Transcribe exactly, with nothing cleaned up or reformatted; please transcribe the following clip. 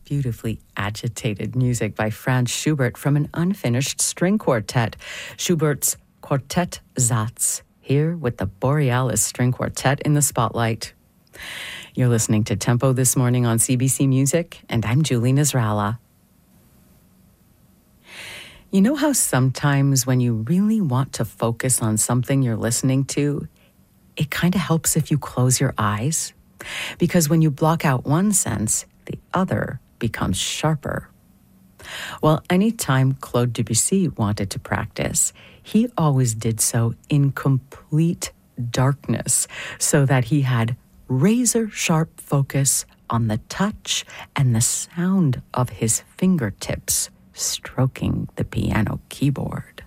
Beautifully agitated music by Franz Schubert from an unfinished string quartet, Schubert's Quartet Satz, here with the Borealis String Quartet in the spotlight. You're listening to Tempo this morning on C B C Music, and I'm Julie Nasrallah. You know how sometimes when you really want to focus on something you're listening to, it kind of helps if you close your eyes? Because when you block out one sense, the other becomes sharper. Well, anytime Claude Debussy wanted to practice, he always did so in complete darkness so that he had razor-sharp focus on the touch and the sound of his fingertips stroking the piano keyboard.